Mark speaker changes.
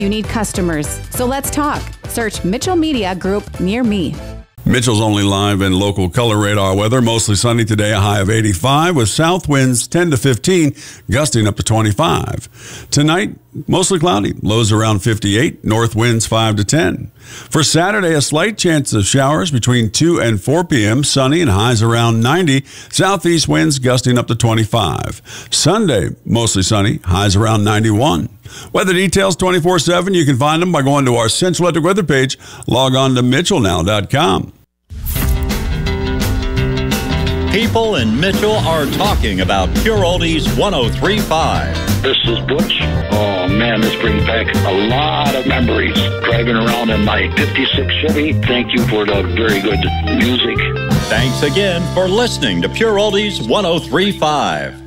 Speaker 1: You need customers. So let's talk. Search Mitchell Media Group near me.
Speaker 2: Mitchell's only live and local color radar weather. Mostly sunny today, a high of 85 with south winds 10 to 15, gusting up to 25. Tonight, mostly cloudy, lows around 58, north winds 5 to 10. For Saturday, a slight chance of showers between 2 and 4 p.m., sunny and highs around 90, southeast winds gusting up to 25. Sunday, mostly sunny, highs around 91. Weather details 24/7. You can find them by going to our Central Electric weather page. Log on to mitchellnow.com.
Speaker 3: People in Mitchell are talking about Pure Oldies 103.5.
Speaker 4: This is Butch. Oh, man, this brings back a lot of memories. Driving around in my 56 Chevy. Thank you for the very good music.
Speaker 3: Thanks again for listening to Pure Oldies 103.5.